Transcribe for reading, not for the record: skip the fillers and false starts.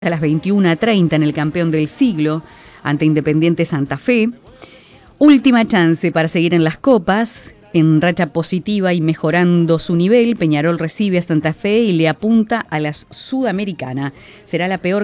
a las 21:30 en el campeón del siglo ante Independiente Santa Fe. Última chance para seguir en las copas. En racha positiva y mejorando su nivel, Peñarol recibe a Santa Fe y le apunta a la Sudamericana. Será la peor